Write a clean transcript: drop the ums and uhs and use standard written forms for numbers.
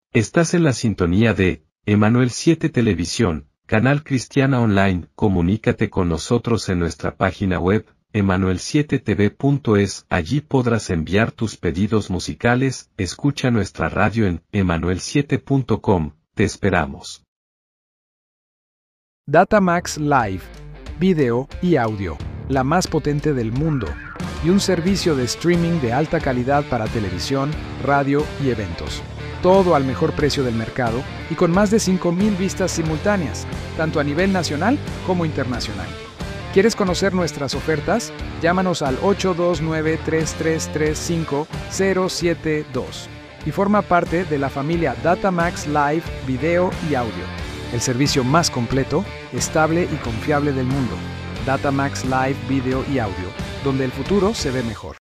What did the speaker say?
Estás en la sintonía de Emanuel 7 Televisión, canal cristiana online. Comunícate con nosotros en nuestra página web, emanuel7tv.es. Allí podrás enviar tus pedidos musicales. Escucha nuestra radio en emanuel7.com. Te esperamos. Datamax Live, video y audio, la más potente del mundo, y un servicio de streaming de alta calidad para televisión, radio y eventos. Todo al mejor precio del mercado y con más de 5,000 vistas simultáneas, tanto a nivel nacional como internacional. ¿Quieres conocer nuestras ofertas? Llámanos al 829-3335-072 y forma parte de la familia Datamax Live, video y audio. El servicio más completo, estable y confiable del mundo. Datamax Live, video y audio, donde el futuro se ve mejor.